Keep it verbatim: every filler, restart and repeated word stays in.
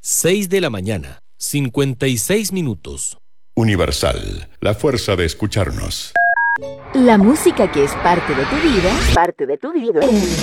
seis de la mañana, cincuenta y seis minutos. Universal, la fuerza de escucharnos. La música que es parte de tu vida, parte de tu vida.